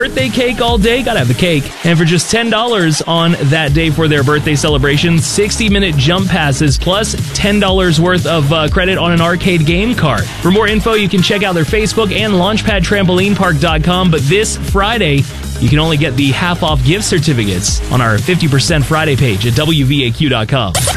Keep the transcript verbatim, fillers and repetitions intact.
birthday cake all day, gotta have the cake. And for just ten dollars on that day for their birthday celebration, sixty minute jump passes plus ten dollars worth of uh, credit on an arcade game card. For more info, you can check out their Facebook and launchpad trampoline park dot com. But this Friday, you can only get the half off gift certificates on our fifty percent Friday page at W V A Q dot com.